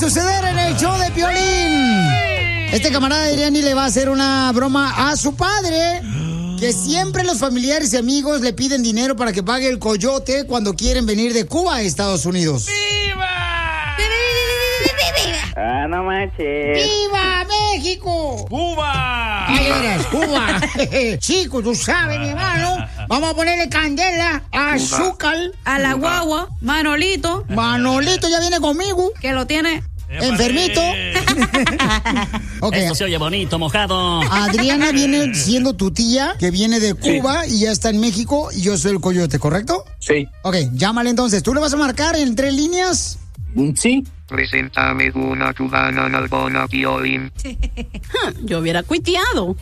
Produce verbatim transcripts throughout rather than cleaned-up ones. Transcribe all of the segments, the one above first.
suceder en el show de Piolín. Este camarada Adrián le va a hacer una broma a su padre, que siempre los familiares y amigos le piden dinero para que pague el coyote cuando quieren venir de Cuba a Estados Unidos. ¡Viva! Ah, no manches. ¡Viva México! ¡Cuba! Ahí eres, Cuba. Chico, tú sabes, mi hermano. Vamos a ponerle candela, azúcar. A la guagua, Manolito. Manolito ya viene conmigo. Que lo tiene enfermito. Okay. Esto se oye bonito, mojado. Adriana viene siendo tu tía, que viene de Cuba, sí, y ya está en México, y yo soy el coyote, ¿correcto? Sí. Ok, llámale entonces. ¿Tú le vas a marcar en tres líneas? Sí. Preséntame una cubana nalgona, Piolín. Yo hubiera cuiteado.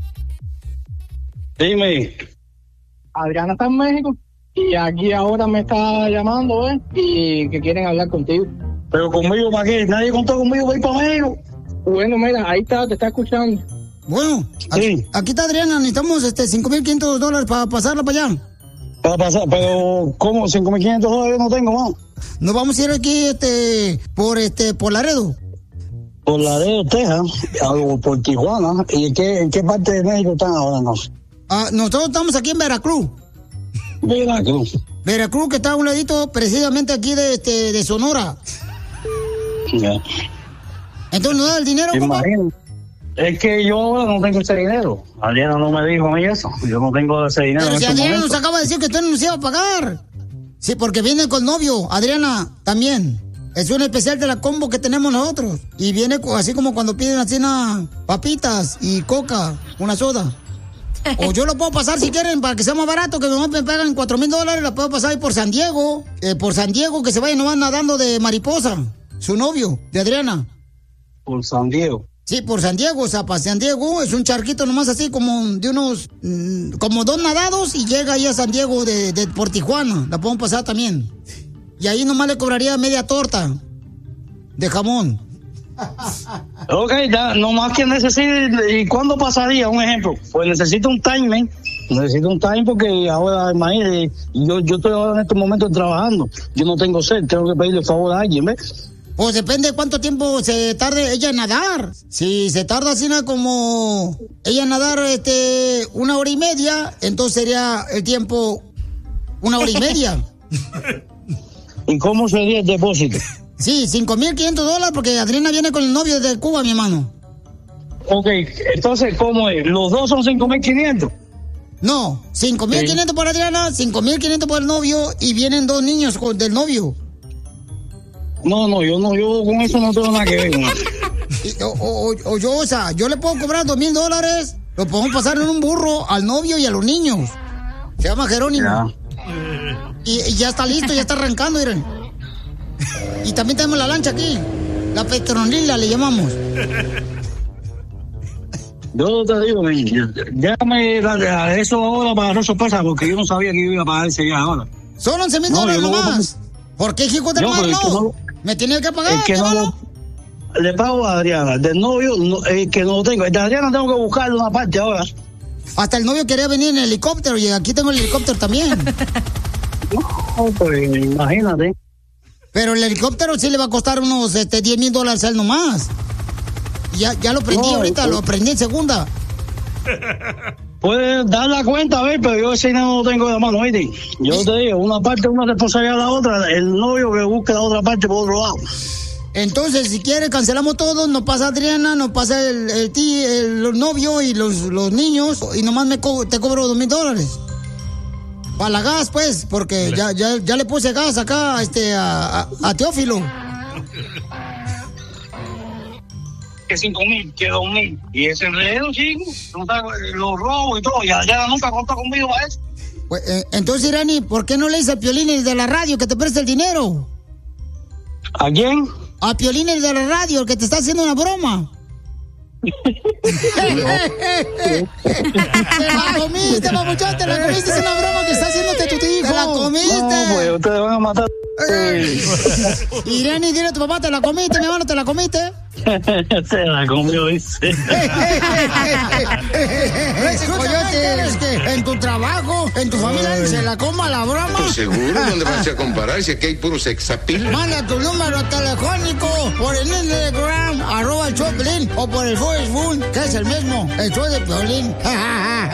Dime. Adriana está en México y aquí ahora me está llamando, ¿eh? Y que quieren hablar contigo. ¿Pero conmigo para qué? ¿Nadie contó conmigo para ir para México? Bueno, mira, ahí está, te está escuchando. Bueno, aquí, sí. aquí está Adriana, necesitamos este cinco mil quinientos dólares para pasarla para allá. Para pasar, pero ¿cómo? cinco mil quinientos dólares no tengo más. Nos vamos a ir aquí este por este por Laredo. Por Laredo, Texas, o por Tijuana. ¿Y en qué, en qué parte de México están ahora? No sé. Ah, nosotros estamos aquí en Veracruz. Veracruz. Veracruz, que está a un ladito precisamente aquí de este de Sonora. Ya. Entonces, ¿no da el dinero, compa? Es que yo ahora no tengo ese dinero. Adriana no me dijo a mí eso. Yo no tengo ese dinero. Pero en si este Adriana momento. nos acaba de decir que usted no nos iba a pagar. Sí, porque viene con novio. Adriana, también. Es un especial de la combo que tenemos nosotros. Y viene así como cuando piden así una papitas y coca, una soda. O yo lo puedo pasar si quieren para que sea más barato, que nomás me pagan cuatro mil dólares, la puedo pasar ahí por San Diego. Eh, por San Diego, que se vaya nomás nadando de mariposa. Su novio, de Adriana. Por San Diego. Sí, por San Diego, o sea, para San Diego es un charquito nomás así como de unos, mmm, como dos nadados y llega ahí a San Diego de, de por Tijuana, la podemos pasar también. Y ahí nomás le cobraría media torta de jamón. Ok, ya, nomás que necesite, ¿y cuándo pasaría? Un ejemplo, pues necesito un timing, necesito un time porque ahora, imagínate, yo, yo estoy ahora en este momento trabajando, yo no tengo sed, tengo que pedirle favor a alguien, ¿ves? Pues depende de cuánto tiempo se tarde ella en nadar. Si se tarda así nada como ella en nadar este una hora y media, entonces sería el tiempo una hora y media. ¿Y cómo sería el depósito? Sí, cinco mil quinientos dólares porque Adriana viene con el novio de Cuba, mi hermano. Ok, entonces, ¿cómo es? ¿Los dos son cinco mil quinientos? No, cinco mil quinientos sí. por Adriana, cinco mil quinientos por el novio y vienen dos niños con, del novio. No, no, yo no, yo con eso no tengo nada que ver. Y, o, o, o yo, o sea, yo le puedo cobrar dos mil dólares, lo podemos pasar en un burro al novio y a los niños. Se llama Jerónimo. Ya. Y, y ya está listo, ya está arrancando, miren. Y también tenemos la lancha aquí, la Petronila le llamamos. Yo te digo, déjame a eso ahora para no sorpresa, porque yo no sabía que iba a pagar ese viaje ahora. Son once mil dólares nomás. ¿Por qué, hijo de hermano? No, me tiene que pagar. El que no lo, le pago a Adriana. Del novio, no, el que no lo tengo. El de Adriana tengo que buscarle una parte ahora. Hasta el novio quería venir en helicóptero y aquí tengo el helicóptero también. No, pues imagínate. Pero el helicóptero sí le va a costar unos este, diez mil dólares a él nomás. Ya, ya lo prendí no, ahorita, pues, lo prendí en segunda. Puedes dar la cuenta, a ver, pero yo ese no lo tengo de la mano, ¿viste? Yo ¿Sí? te digo, una parte una responsabilidad de la otra, el novio que busque la otra parte por otro lado. Entonces, si quieres, cancelamos todo, nos pasa Adriana, nos pasa el, el, el, el, el novio y los, los niños, y nomás me co- te cobro dos mil dólares. Para la gas, pues, porque ya, ya, ya le puse gas acá este, a, a, a Teófilo. Que cinco mil, que dos mil. Y ese enredo, chico, los robos y todo, y allá nunca contó conmigo a eso. Pues, eh, entonces, Irani, ¿por qué no le dices a Piolín de la radio que te preste el dinero? ¿A quién? A Piolín de la radio, el que te está haciendo una broma. ¡Te la comiste, papuchón! ¡Te la comiste! Es una broma que está haciéndote tu hijo. ¡Te la comiste! No, pues ustedes van a matar. Irene, dile a tu papá, ¿te la comiste, mi hermano? ¿Te la comiste? Se la comió, dice. Ese coyote, es que en tu trabajo, en tu familia, se la coma la broma. Pues seguro, ¿dónde vas a comparar? Si aquí hay puro sexapil. Manda tu número telefónico por el Instagram, arroba el show de Piolín, o por el Facebook, que es el mismo, el show de Piolín.